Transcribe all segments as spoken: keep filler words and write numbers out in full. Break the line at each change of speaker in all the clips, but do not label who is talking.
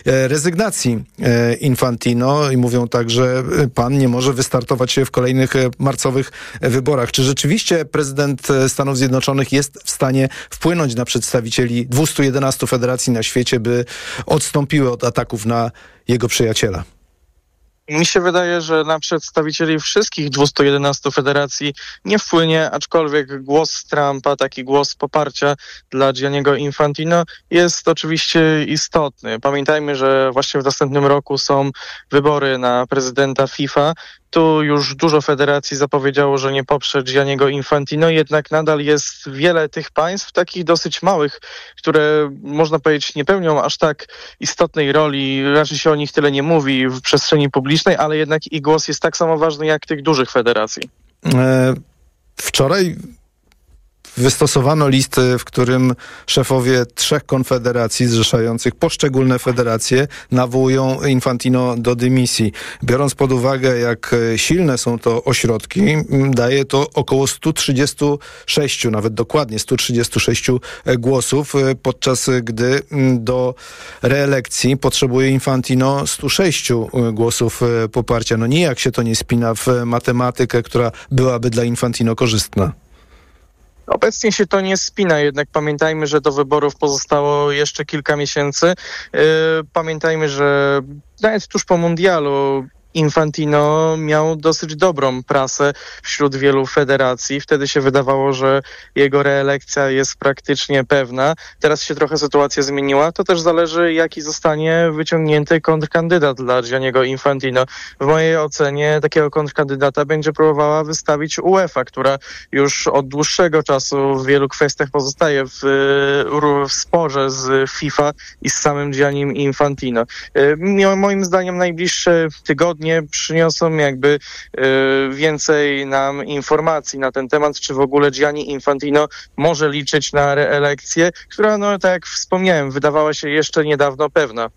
rezygnacji Infantino i mówią tak, że pan nie może wystartować w kolejnych marcowych wyborach. Czy rzeczywiście prezydent Stanów Zjednoczonych jest w stanie wpłynąć na przedstawicieli dwustu jedenastu federacji na świecie, by odstąpiły od ataków na jego przyjaciela?
Mi się wydaje, że na przedstawicieli wszystkich dwustu jedenastu federacji nie wpłynie, aczkolwiek głos Trumpa, taki głos poparcia dla Gianniego Infantino jest oczywiście istotny. Pamiętajmy, że właśnie w następnym roku są wybory na prezydenta FIFA. Tu już dużo federacji zapowiedziało, że nie poprze Gianniego Infantino, jednak nadal jest wiele tych państw, takich dosyć małych, które można powiedzieć nie pełnią aż tak istotnej roli, raczej się o nich tyle nie mówi w przestrzeni publicznej, ale jednak ich głos jest tak samo ważny jak tych dużych federacji.
E, wczoraj wystosowano list, w którym szefowie trzech konfederacji zrzeszających poszczególne federacje nawołują Infantino do dymisji. Biorąc pod uwagę, jak silne są to ośrodki, daje to około sto trzydzieści sześć, nawet dokładnie sto trzydzieści sześć głosów, podczas gdy do reelekcji potrzebuje Infantino sto sześć głosów poparcia. No nijak się to nie spina w matematykę, która byłaby dla Infantino korzystna.
Obecnie się to nie spina, jednak pamiętajmy, że do wyborów pozostało jeszcze kilka miesięcy. Yy, pamiętajmy, że nawet tuż po mundialu Infantino miał dosyć dobrą prasę wśród wielu federacji. Wtedy się wydawało, że jego reelekcja jest praktycznie pewna. Teraz się trochę sytuacja zmieniła. To też zależy, jaki zostanie wyciągnięty kontrkandydat dla Gianniego Infantino. W mojej ocenie takiego kontrkandydata będzie próbowała wystawić UEFA, która już od dłuższego czasu w wielu kwestiach pozostaje w, w sporze z FIFA i z samym Giannim Infantino. Moim zdaniem najbliższe tygodnie nie przyniosą jakby y, więcej nam informacji na ten temat, czy w ogóle Gianni Infantino może liczyć na reelekcję, która, no tak jak wspomniałem, wydawała się jeszcze niedawno pewna.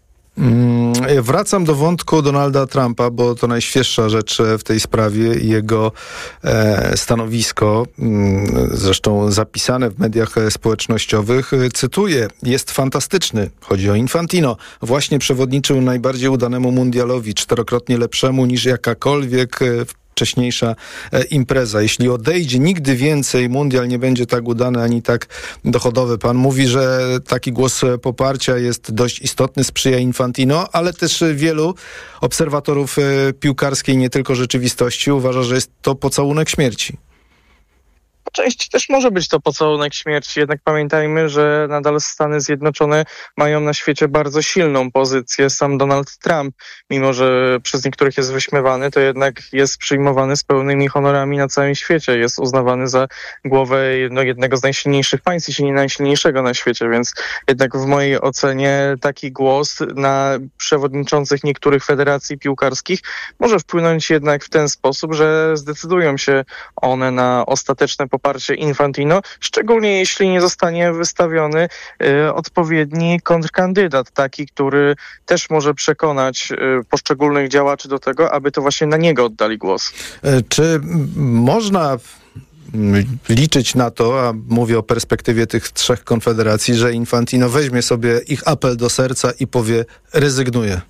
Wracam do wątku Donalda Trumpa, bo to najświeższa rzecz w tej sprawie i jego e, stanowisko, zresztą zapisane w mediach społecznościowych. Cytuję, jest fantastyczny. Chodzi o Infantino. Właśnie przewodniczył najbardziej udanemu mundialowi, czterokrotnie lepszemu niż jakakolwiek wcześniejsza impreza. Jeśli odejdzie, nigdy więcej mundial nie będzie tak udany ani tak dochodowy. Pan mówi, że taki głos poparcia jest dość istotny, sprzyja Infantino, ale też wielu obserwatorów piłkarskiej, nie tylko rzeczywistości, uważa, że jest to pocałunek śmierci.
Po części też może być to pocałunek śmierci, jednak pamiętajmy, że nadal Stany Zjednoczone mają na świecie bardzo silną pozycję. Sam Donald Trump, mimo że przez niektórych jest wyśmiewany, to jednak jest przyjmowany z pełnymi honorami na całym świecie. Jest uznawany za głowę no, jednego z najsilniejszych państw, jeśli nie najsilniejszego na świecie, więc jednak w mojej ocenie taki głos na przewodniczących niektórych federacji piłkarskich może wpłynąć jednak w ten sposób, że zdecydują się one na ostateczne poparcie Infantino, szczególnie jeśli nie zostanie wystawiony y, odpowiedni kontrkandydat, taki, który też może przekonać y, poszczególnych działaczy do tego, aby to właśnie na niego oddali głos.
Czy można liczyć na to, a mówię o perspektywie tych trzech konfederacji, że Infantino weźmie sobie ich apel do serca i powie, rezygnuję?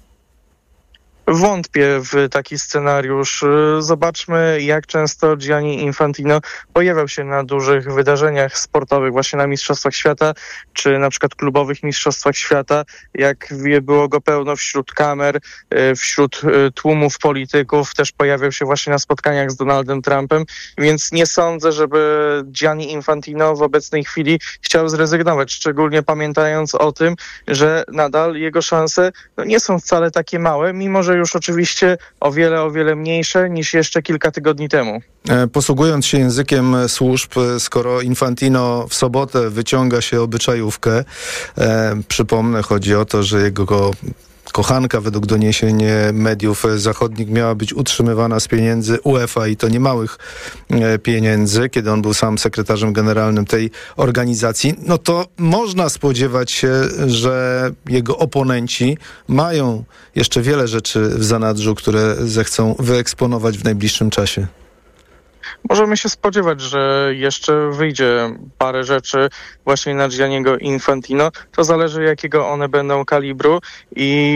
Wątpię w taki scenariusz. Zobaczmy, jak często Gianni Infantino pojawiał się na dużych wydarzeniach sportowych, właśnie na Mistrzostwach Świata, czy na przykład klubowych Mistrzostwach Świata, jak było go pełno wśród kamer, wśród tłumów polityków, też pojawiał się właśnie na spotkaniach z Donaldem Trumpem, więc nie sądzę, żeby Gianni Infantino w obecnej chwili chciał zrezygnować, szczególnie pamiętając o tym, że nadal jego szanse no, nie są wcale takie małe, mimo że już oczywiście o wiele, o wiele mniejsze niż jeszcze kilka tygodni temu.
Posługując się językiem służb, skoro Infantino w sobotę wyciąga się obyczajówkę, e, przypomnę, chodzi o to, że jego kochanka według doniesień mediów zachodnich miała być utrzymywana z pieniędzy UEFA i to niemałych pieniędzy, kiedy on był sam sekretarzem generalnym tej organizacji, no to można spodziewać się, że jego oponenci mają jeszcze wiele rzeczy w zanadrzu, które zechcą wyeksponować w najbliższym czasie.
Możemy się spodziewać, że jeszcze wyjdzie parę rzeczy właśnie na Gianniego Infantino. To zależy, jakiego one będą kalibru i